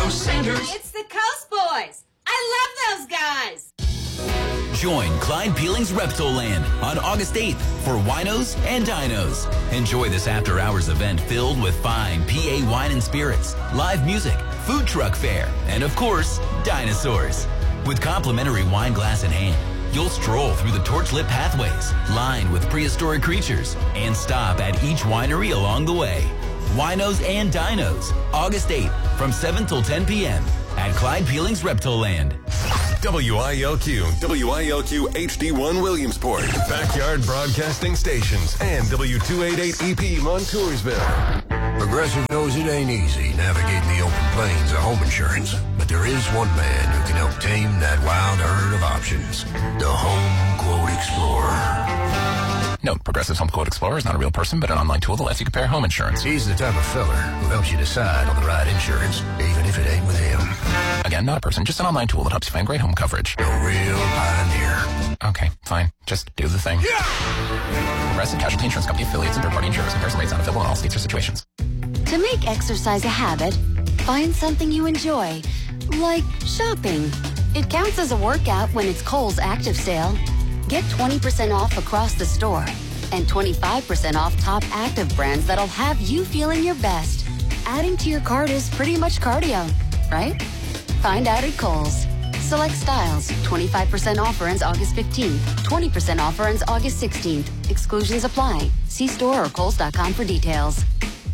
those singers. It's the Coast Boys. I love those guys. Join Clyde Peeling's Reptoland on August 8th for winos and dinos. Enjoy this after-hours event filled with fine PA wine and spirits, live music, food truck fare, and of course, dinosaurs. With complimentary wine glass in hand, you'll stroll through the torch-lit pathways lined with prehistoric creatures and stop at each winery along the way. Winos and Dinos, August 8th from 7 till 10 p.m. at Clyde Peeling's Reptoland. WILQ HD1 Williamsport, Backyard Broadcasting Stations, and W288EP Montoursville. Progressive knows it ain't easy navigating the open plains of home insurance, but there is one man who can help tame that wild herd of options. The Home Quote Explorer. Note, Progressive's Home Quote Explorer is not a real person, but an online tool that lets you compare home insurance. He's the type of feller who helps you decide on the right insurance, even if it ain't with him. Again, not a person, just an online tool that helps you find great home coverage. A real pioneer. Okay, fine. Just do the thing. Yeah! Progressive Casualty Insurance Company affiliates and third-party insurers. Comparison rates not available in all states or situations. To make exercise a habit, find something you enjoy, like shopping. It counts as a workout when it's Kohl's Active Sale. Get 20% off across the store and 25% off top active brands that'll have you feeling your best. Adding to your cart is pretty much cardio, right? Find out at Kohl's. Select styles. 25% offer ends August 15th. 20% offer ends August 16th. Exclusions apply. See store or Kohls.com for details.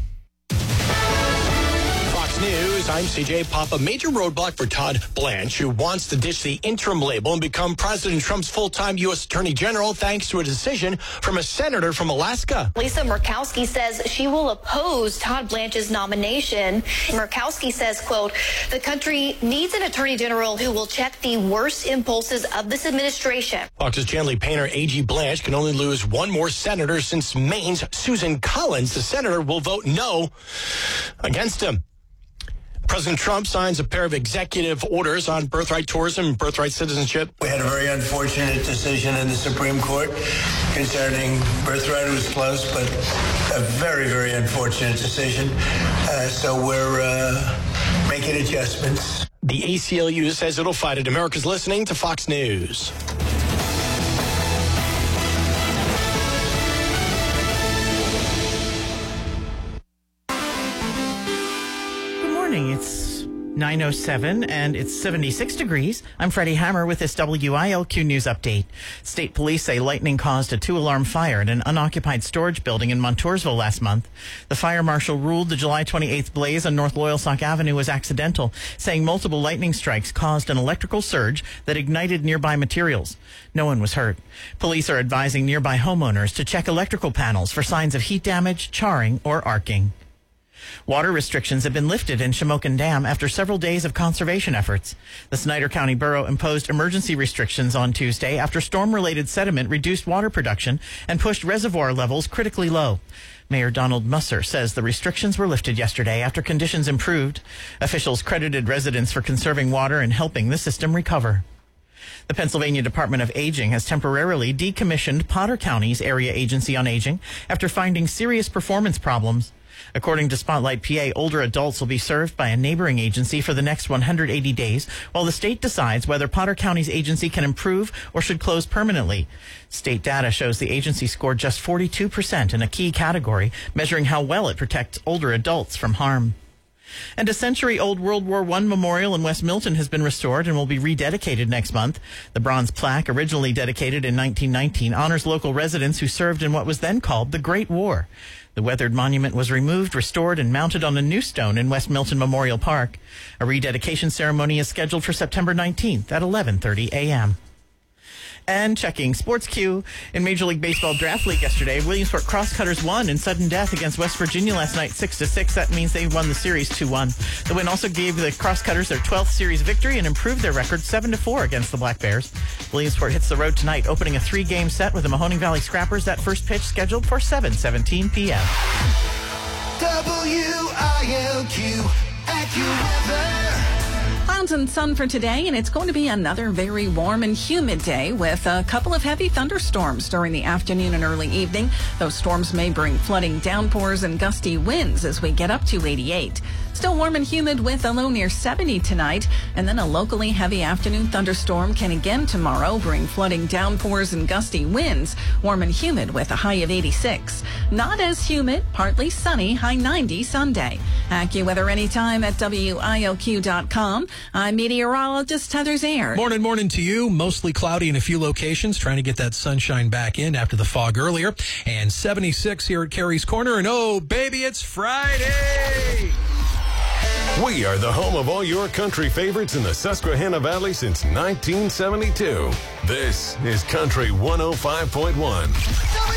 News, I'm CJ Pop. A major roadblock for Todd Blanche, who wants to ditch the interim label and become President Trump's full-time U.S. Attorney General thanks to a decision from a senator from Alaska. Lisa Murkowski says she will oppose Todd Blanche's nomination. Murkowski says, quote, the country needs an Attorney General who will check the worst impulses of this administration. Fox's Chandler Painter, A.G. Blanche can only lose one more senator since Maine's Susan Collins. The senator will vote no against him. President Trump signs a pair of executive orders on birthright tourism and birthright citizenship. We had a very unfortunate decision in the Supreme Court concerning birthright. It was close, but a very, very unfortunate decision. So we're making adjustments. The ACLU says it'll fight it. America's listening to Fox News. It's 9:07 and it's 76 degrees. I'm Freddie Hammer with this WILQ News Update. State police say lightning caused a 2-alarm fire at an unoccupied storage building in Montoursville last month. The fire marshal ruled the July 28th blaze on North Loyalsock Avenue was accidental, saying multiple lightning strikes caused an electrical surge that ignited nearby materials. No one was hurt. Police are advising nearby homeowners to check electrical panels for signs of heat damage, charring, or arcing. Water restrictions have been lifted in Shamokin Dam after several days of conservation efforts. The Snyder County Borough imposed emergency restrictions on Tuesday after storm-related sediment reduced water production and pushed reservoir levels critically low. Mayor Donald Musser says the restrictions were lifted yesterday after conditions improved. Officials credited residents for conserving water and helping the system recover. The Pennsylvania Department of Aging has temporarily decommissioned Potter County's Area Agency on Aging after finding serious performance problems. According to Spotlight PA, older adults will be served by a neighboring agency for the next 180 days, while the state decides whether Potter County's agency can improve or should close permanently. State data shows the agency scored just 42% in a key category, measuring how well it protects older adults from harm. And a century-old World War I memorial in West Milton has been restored and will be rededicated next month. The bronze plaque, originally dedicated in 1919, honors local residents who served in what was then called the Great War. The weathered monument was removed, restored, and mounted on a new stone in West Milton Memorial Park. A rededication ceremony is scheduled for September 19th at 11:30 a.m. And checking Sports Q in Major League Baseball Draft League yesterday, Williamsport Crosscutters won in sudden death against West Virginia last night 6-6. That means they won the series 2-1. The win also gave the Crosscutters their 12th series victory and improved their record 7-4 against the Black Bears. Williamsport hits the road tonight, opening a 3-game set with the Mahoning Valley Scrappers. That first pitch scheduled for 7:17 p.m. WILQ AccuWeather. Clouds and sun for today, and it's going to be another very warm and humid day with a couple of heavy thunderstorms during the afternoon and early evening. Those storms may bring flooding, downpours, and gusty winds as we get up to 88. Still warm and humid with a low near 70 tonight. And then a locally heavy afternoon thunderstorm can again tomorrow bring flooding downpours and gusty winds. Warm and humid with a high of 86. Not as humid, partly sunny, high 90 Sunday. AccuWeather anytime at WIOQ.com. I'm meteorologist Heather Zaire. Morning to you. Mostly cloudy in a few locations, trying to get that sunshine back in after the fog earlier. And 76 here at Carey's Corner. And oh, baby, it's Friday! We are the home of all your country favorites in the Susquehanna Valley since 1972. This is Country 105.1.